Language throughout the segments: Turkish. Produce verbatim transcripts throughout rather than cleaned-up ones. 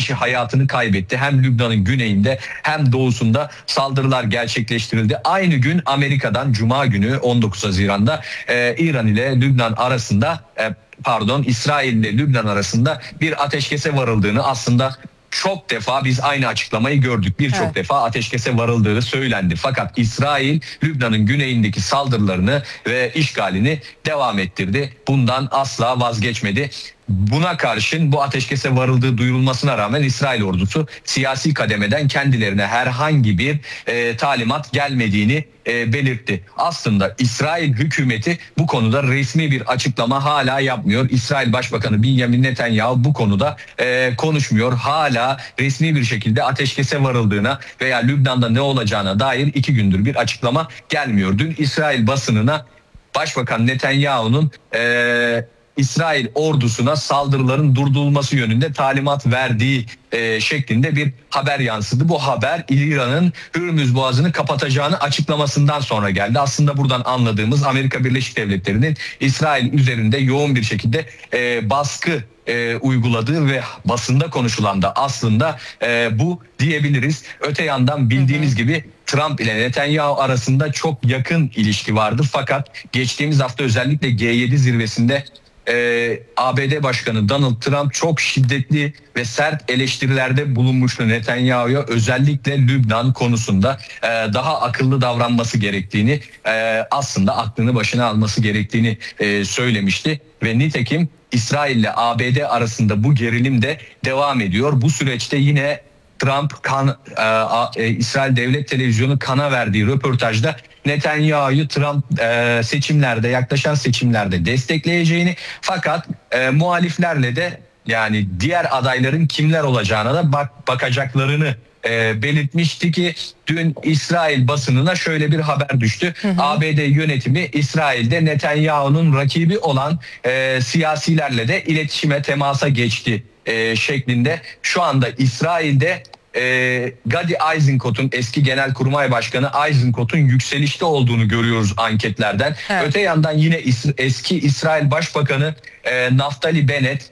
kişi hayatını kaybetti. Hem Lübnan'ın güneyinde hem doğusunda saldırılar gerçekleştirildi. Aynı gün Amerika'dan Cuma günü on dokuz Haziran'da e, İran ile Lübnan arasında e, pardon İsrail ile Lübnan arasında bir ateşkese varıldığını, aslında çok defa biz aynı açıklamayı gördük. Birçok evet. defa ateşkese varıldığı söylendi. Fakat İsrail Lübnan'ın güneyindeki saldırılarını ve işgalini devam ettirdi. Bundan asla vazgeçmedi. Buna karşın bu ateşkese varıldığı duyurulmasına rağmen İsrail ordusu siyasi kademeden kendilerine herhangi bir e, talimat gelmediğini e, belirtti. Aslında İsrail hükümeti bu konuda resmi bir açıklama hala yapmıyor. İsrail Başbakanı Benjamin Netanyahu bu konuda e, konuşmuyor. Hala resmi bir şekilde ateşkese varıldığına veya Lübnan'da ne olacağına dair iki gündür bir açıklama gelmiyor. Dün İsrail basınına Başbakan Netanyahu'nun e, İsrail ordusuna saldırıların durdurulması yönünde talimat verdiği e, şeklinde bir haber yansıdı. Bu haber İran'ın Hürmüz Boğazı'nı kapatacağını açıklamasından sonra geldi. Aslında buradan anladığımız Amerika Birleşik Devletleri'nin İsrail üzerinde yoğun bir şekilde e, baskı e, uyguladığı ve basında konuşulan da aslında e, bu diyebiliriz. Öte yandan bildiğimiz hı hı. gibi Trump ile Netanyahu arasında çok yakın ilişki vardı. Fakat geçtiğimiz hafta özellikle G yedi zirvesinde Ee, A B D Başkanı Donald Trump çok şiddetli ve sert eleştirilerde bulunmuştu Netanyahu'ya, özellikle Lübnan konusunda e, daha akıllı davranması gerektiğini, e, aslında aklını başına alması gerektiğini e, söylemişti ve nitekim İsrail ile A B D arasında bu gerilim de devam ediyor. Bu süreçte yine Trump kan, e, e, İsrail Devlet Televizyonu Kan'a verdiği röportajda Netanyahu'yu Trump e, seçimlerde, yaklaşan seçimlerde destekleyeceğini, fakat e, muhaliflerle de, yani diğer adayların kimler olacağına da bak, bakacaklarını e, belirtmişti ki dün İsrail basınına şöyle bir haber düştü. Hı hı. A B D yönetimi İsrail'de Netanyahu'nun rakibi olan e, siyasilerle de iletişime, temasa geçti e, şeklinde. Şu anda İsrail'de E, Gadi Eisenkot'un, eski Genelkurmay Başkanı Eisenkot'un yükselişte olduğunu görüyoruz anketlerden. Evet. Öte yandan yine is- eski İsrail Başbakanı e, Naftali Bennett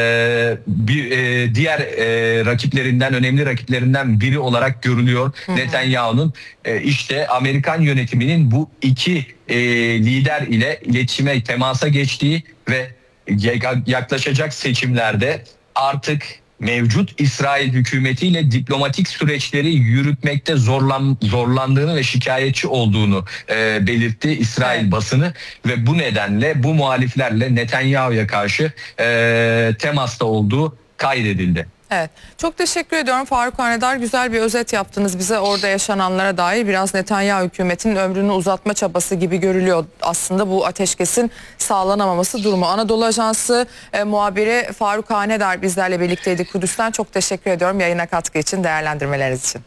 e, bir e, diğer e, rakiplerinden, önemli rakiplerinden biri olarak görülüyor. Hı hı. Netanyahu'nun e, işte Amerikan yönetiminin bu iki e, lider ile iletişime, temasa geçtiği ve yaklaşacak seçimlerde artık mevcut İsrail hükümetiyle diplomatik süreçleri yürütmekte zorlan, zorlandığını ve şikayetçi olduğunu e, belirtti İsrail evet. basını ve bu nedenle bu muhaliflerle Netanyahu'ya karşı e, temasta olduğu kaydedildi. Evet. Çok teşekkür ediyorum Faruk Hanedar. Güzel bir özet yaptınız bize, orada yaşananlara dair. Biraz Netanyahu hükümetinin ömrünü uzatma çabası gibi görülüyor aslında bu ateşkesin sağlanamaması durumu. Anadolu Ajansı e, muhabiri Faruk Hanedar bizlerle birlikteydi Kudüs'ten. Çok teşekkür ediyorum yayına katkı için, değerlendirmeleriniz için.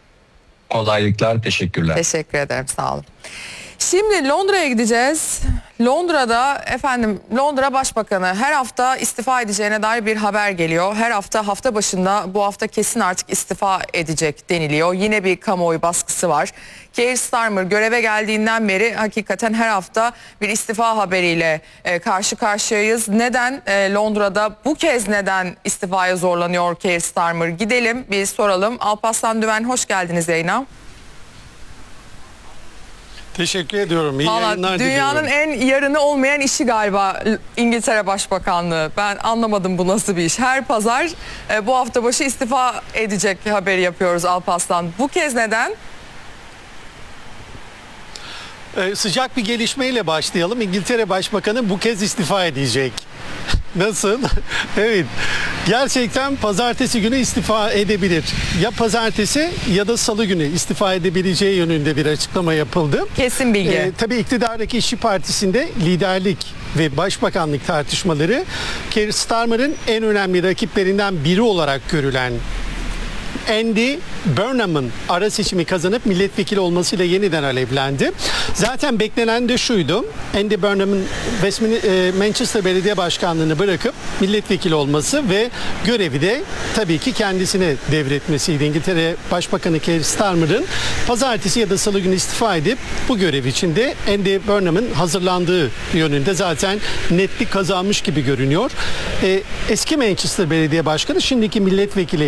Kolaylıklar, teşekkürler. Teşekkür ederim, sağ olun. Şimdi Londra'ya gideceğiz. Londra'da efendim Londra Başbakanı her hafta istifa edeceğine dair bir haber geliyor. Her hafta hafta başında bu hafta kesin artık istifa edecek deniliyor. Yine bir kamuoyu baskısı var. Keir Starmer göreve geldiğinden beri hakikaten her hafta bir istifa haberiyle e, karşı karşıyayız. Neden e, Londra'da bu kez neden istifaya zorlanıyor Keir Starmer? Gidelim bir soralım. Alparslan Düven, hoş geldiniz yayına. Teşekkür ediyorum. İyi Vallahi yayınlar dünyanın diliyorum. en yarını olmayan işi galiba İngiltere Başbakanlığı. Ben anlamadım bu nasıl bir iş. Her pazar e, bu hafta başı istifa edecek haberi yapıyoruz Alparslan. Bu kez neden? Ee, sıcak bir gelişmeyle başlayalım. İngiltere Başbakanı bu kez istifa edecek. Nasıl? Evet. Gerçekten pazartesi günü istifa edebilir. Ya pazartesi ya da salı günü istifa edebileceği yönünde bir açıklama yapıldı. Kesin bilgi. Ee, tabii iktidardaki İşçi Partisi'nde liderlik ve başbakanlık tartışmaları Keir Starmer'ın en önemli rakiplerinden biri olarak görülen Andy Burnham'ın ara seçimi kazanıp milletvekili olmasıyla yeniden alevlendi. Zaten beklenen de şuydu. Andy Burnham'ın Manchester Belediye Başkanlığı'nı bırakıp milletvekili olması ve görevi de tabii ki kendisine devretmesiydi. İngiltere Başbakanı Keir Starmer'ın pazartesi ya da salı günü istifa edip bu görev için de Andy Burnham'ın hazırlandığı yönünde zaten netlik kazanmış gibi görünüyor. Eski Manchester Belediye Başkanı, şimdiki milletvekili